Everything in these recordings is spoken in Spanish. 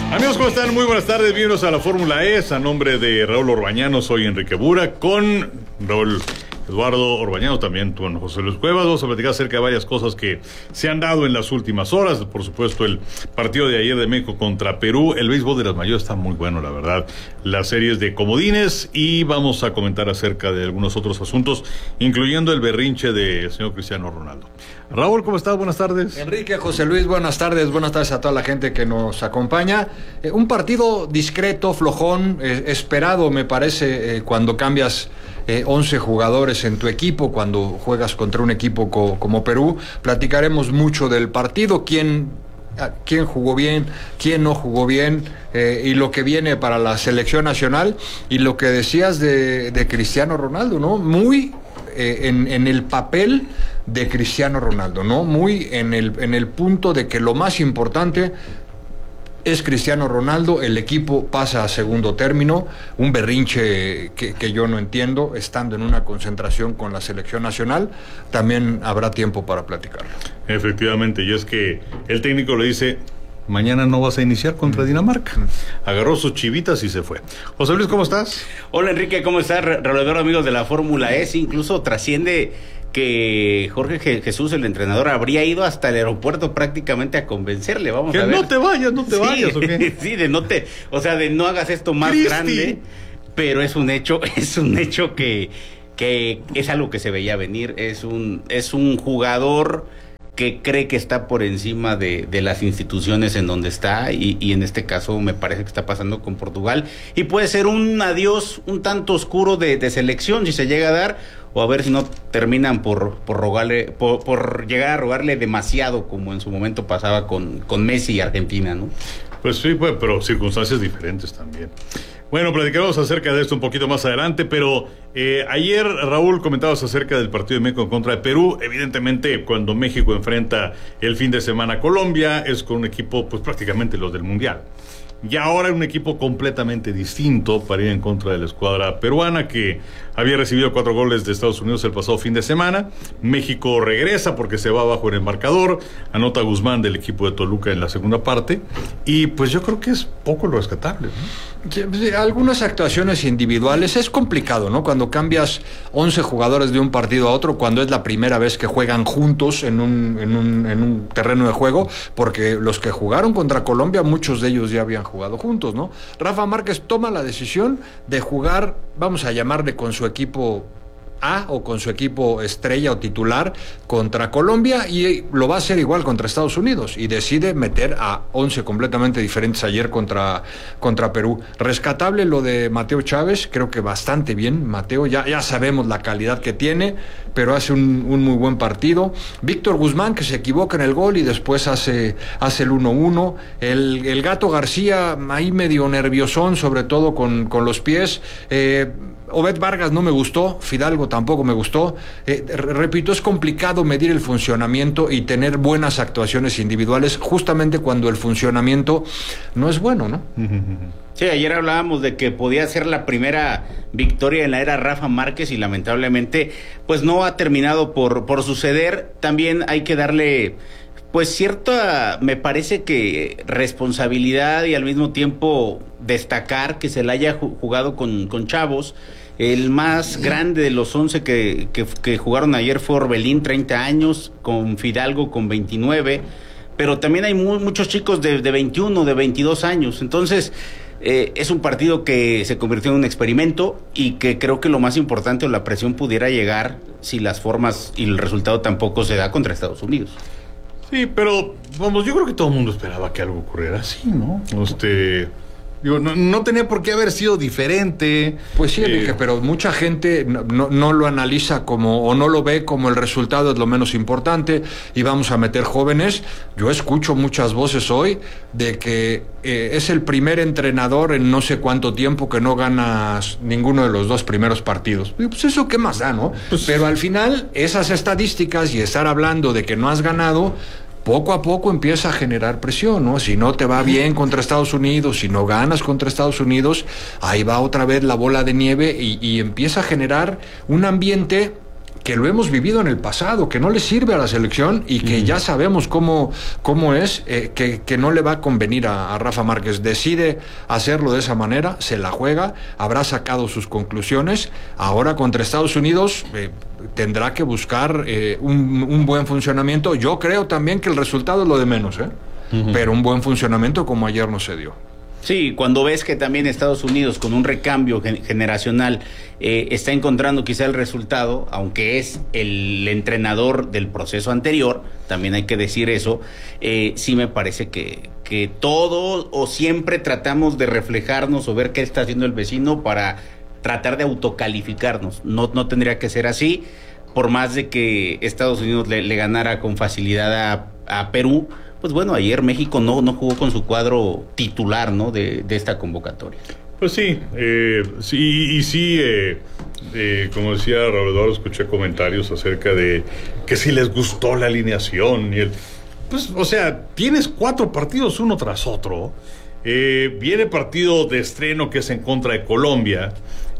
Amigos, ¿cómo están? Muy buenas tardes, bienvenidos a la Fórmula E. A nombre de Raúl Orbañano, soy Enrique Bura, con Raúl Eduardo Orbañano, también con José Luis Cuevas. Vamos a platicar acerca de varias cosas que se han dado en las últimas horas. Por supuesto, el partido de ayer de México contra Perú. El béisbol de las mayores está muy bueno, la verdad. Las series de comodines, y vamos a comentar acerca de algunos otros asuntos, incluyendo el berrinche del señor Cristiano Ronaldo. Raúl, ¿cómo estás? Buenas tardes. Enrique, José Luis, buenas tardes a toda la gente que nos acompaña. Un partido discreto, flojón, esperado me parece, cuando cambias 11 jugadores en tu equipo, cuando juegas contra un equipo como Perú. Platicaremos mucho del partido, quién jugó bien, quién no jugó bien, y lo que viene para la selección nacional, y lo que decías de Cristiano Ronaldo, ¿no? Muy en el papel de Cristiano Ronaldo, ¿no? Muy en el punto de que lo más importante es Cristiano Ronaldo. El equipo pasa a segundo término, un berrinche que yo no entiendo, estando en una concentración con la selección nacional. También habrá tiempo para platicarlo. Efectivamente, y es que el técnico le dice: mañana no vas a iniciar contra Dinamarca. Agarró sus chivitas y se fue. José Luis, ¿cómo estás? Hola, Enrique, ¿cómo estás? Alrededor, amigos de la Fórmula E. Incluso trasciende que Jorge Jesús, el entrenador, habría ido hasta el aeropuerto prácticamente a convencerle. Vamos a ver. No te vayas, ¿o qué? Sí, de no hagas esto más grande, pero es un hecho que es algo que se veía venir. Es un jugador que cree que está por encima de las instituciones en donde está, y en este caso me parece que está pasando con Portugal, y puede ser un adiós un tanto oscuro de selección si se llega a dar, o a ver si no terminan por llegar a rogarle demasiado, como en su momento pasaba con Messi y Argentina, ¿no? Pues sí, pues, pero circunstancias diferentes también. Bueno, platicaremos acerca de esto un poquito más adelante, pero ayer, Raúl, comentabas acerca del partido de México en contra de Perú. Evidentemente, cuando México enfrenta el fin de semana a Colombia, es con un equipo, pues prácticamente los del Mundial. Y ahora un equipo completamente distinto para ir en contra de la escuadra peruana, que había recibido 4 goles de Estados Unidos el pasado fin de semana. México regresa porque se va abajo en el marcador. Anota Guzmán del equipo de Toluca en la segunda parte. Y pues yo creo que es poco lo rescatable, ¿no? Algunas actuaciones individuales es complicado, ¿no? Cuando cambias 11 jugadores de un partido a otro, cuando es la primera vez que juegan juntos en un terreno de juego, porque los que jugaron contra Colombia, muchos de ellos ya habían jugado juntos, ¿no? Rafa Márquez toma la decisión de jugar, vamos a llamarle, con su equipo A o con su equipo estrella o titular contra Colombia, y lo va a hacer igual contra Estados Unidos, y decide meter a 11 completamente diferentes ayer contra Perú. Rescatable lo de Mateo Chávez, creo que bastante bien. Mateo, ya sabemos la calidad que tiene, pero hace un muy buen partido. Víctor Guzmán, que se equivoca en el gol y después hace el 1-1. El Gato García ahí medio nerviosón, sobre todo con los pies. Obed Vargas no me gustó, Fidalgo tampoco me gustó. Repito, es complicado medir el funcionamiento y tener buenas actuaciones individuales justamente cuando el funcionamiento no es bueno, ¿no? Sí, ayer hablábamos de que podía ser la primera victoria en la era Rafa Márquez, y lamentablemente pues no ha terminado por suceder. También hay que darle pues cierta, me parece que responsabilidad, y al mismo tiempo destacar que se la haya jugado con chavos. El más grande de los 11 que jugaron ayer fue Orbelín, 30 años, con Fidalgo con 29, pero también hay muchos chicos de 21, de 22 años. Entonces, es un partido que se convirtió en un experimento, y que creo que lo más importante, o la presión, pudiera llegar si las formas y el resultado tampoco se da contra Estados Unidos. Sí, pero vamos, yo creo que todo el mundo esperaba que algo ocurriera así, ¿no? No tenía por qué haber sido diferente. Pues sí, Enrique, pero mucha gente no lo analiza como, o no lo ve como el resultado es lo menos importante, y vamos a meter jóvenes. Yo escucho muchas voces hoy de que es el primer entrenador en no sé cuánto tiempo que no gana ninguno de los 2 primeros partidos. Pues eso, ¿qué más da, no? Pero al final, esas estadísticas y estar hablando de que no has ganado, poco a poco empieza a generar presión, ¿no? Si no te va bien contra Estados Unidos, si no ganas contra Estados Unidos, ahí va otra vez la bola de nieve, y empieza a generar un ambiente que lo hemos vivido en el pasado, que no le sirve a la selección y que ya sabemos cómo es, que no le va a convenir a Rafa Márquez. Decide hacerlo de esa manera, se la juega, habrá sacado sus conclusiones. Ahora contra Estados Unidos tendrá que buscar un buen funcionamiento. Yo creo también que el resultado es lo de menos, pero un buen funcionamiento como ayer no se dio. Sí, cuando ves que también Estados Unidos con un recambio generacional está encontrando quizá el resultado, aunque es el entrenador del proceso anterior, también hay que decir eso, sí me parece que todo o siempre tratamos de reflejarnos o ver qué está haciendo el vecino para tratar de autocalificarnos. No tendría que ser así, por más de que Estados Unidos le ganara con facilidad a Perú. Pues bueno, ayer México no jugó con su cuadro titular, ¿no? de esta convocatoria. Pues sí, como decía Raúl Eduardo, escuché comentarios acerca de que si les gustó la alineación y pues, o sea, tienes 4 partidos uno tras otro. Viene partido de estreno que es en contra de Colombia.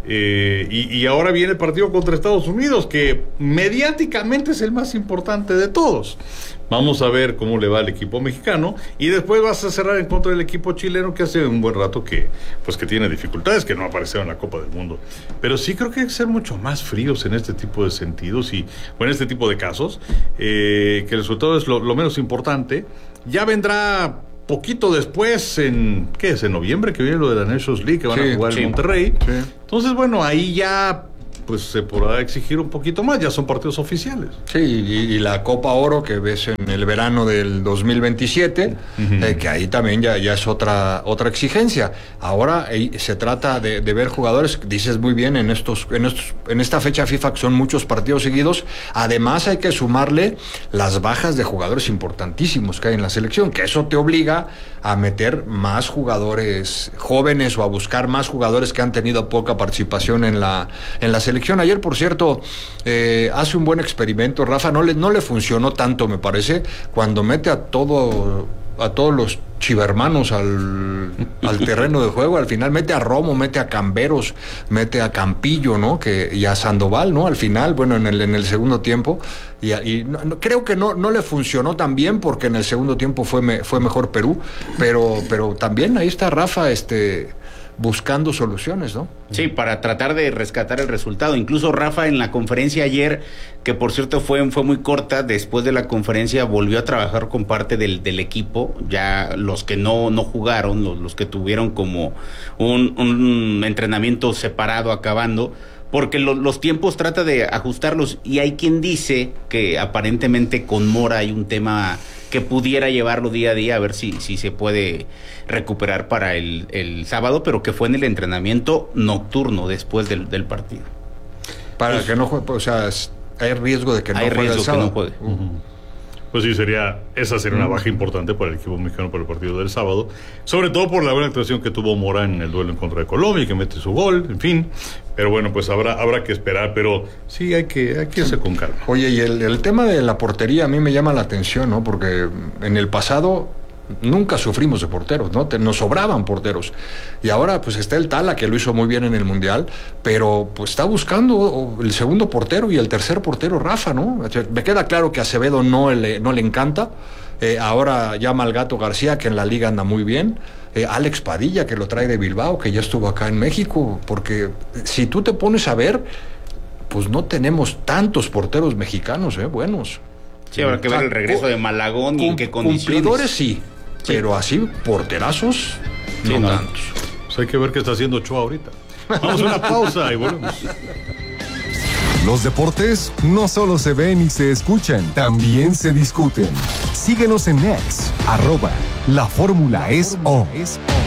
Y ahora viene el partido contra Estados Unidos, que mediáticamente es el más importante de todos. Vamos a ver cómo le va al equipo mexicano y después vas a cerrar en contra del equipo chileno, que hace un buen rato que tiene dificultades, que no apareció en la Copa del Mundo. Pero sí creo que hay que ser mucho más fríos en este tipo de sentidos o en este tipo de casos, que el resultado es lo menos importante. Ya vendrá poquito después, en noviembre, que viene lo de la Nations League, que van a jugar en Monterrey. Sí. Entonces, bueno, ahí ya pues se podrá exigir un poquito más, ya son partidos oficiales. Sí, y la Copa Oro que ves en el verano del 2027, que ahí también ya es otra exigencia. Ahora se trata de ver jugadores, dices muy bien, en esta fecha FIFA, que son muchos partidos seguidos. Además hay que sumarle las bajas de jugadores importantísimos que hay en la selección, que eso te obliga a meter más jugadores jóvenes o a buscar más jugadores que han tenido poca participación en la selección. Ayer, por cierto, hace un buen experimento Rafa, no le funcionó tanto, me parece, cuando mete a todos los chivermanos al terreno de juego. Al final mete a Romo, mete a Camberos, mete a Campillo, ¿no? Y a Sandoval, ¿no? Al final, bueno, en el segundo tiempo, y creo que no le funcionó tan bien, porque en el segundo tiempo fue mejor Perú, pero también ahí está Rafa, buscando soluciones, ¿no? Sí, para tratar de rescatar el resultado. Incluso Rafa en la conferencia ayer, que por cierto fue muy corta, después de la conferencia volvió a trabajar con parte del equipo, ya los que no jugaron, los que tuvieron como un entrenamiento separado acabando, porque los tiempos trata de ajustarlos, y hay quien dice que aparentemente con Mora hay un tema que pudiera llevarlo día a día, a ver si se puede recuperar para el sábado, pero que fue en el entrenamiento nocturno después del partido. Para que no juegue, o sea, hay riesgo de que no juegue el sábado. Que no juegue. Pues sí, esa sería una baja importante para el equipo mexicano para el partido del sábado, sobre todo por la buena actuación que tuvo Mora en el duelo en contra de Colombia, y que mete su gol, en fin. Pero bueno, pues habrá que esperar, pero sí hay que irse con calma. Oye, y el tema de la portería a mí me llama la atención, ¿no? Porque en el pasado nunca sufrimos de porteros, ¿no? Nos sobraban porteros. Y ahora pues está el Tala, que lo hizo muy bien en el Mundial, pero pues está buscando el segundo portero y el tercer portero, Rafa, ¿no? Me queda claro que a Acevedo no le encanta. Ahora llama al Gato García, que en la liga anda muy bien. Alex Padilla, que lo trae de Bilbao, que ya estuvo acá en México, porque si tú te pones a ver, pues no tenemos tantos porteros mexicanos, buenos. Sí, habrá que ver el regreso de Malagón y en qué condiciones. Cumplidores sí, pero así porterazos no tantos. Pues hay que ver qué está haciendo Ochoa ahorita. Vamos a una pausa y volvemos. Los deportes no solo se ven y se escuchan, también se discuten. Síguenos en X, @LaFórmulaEsO.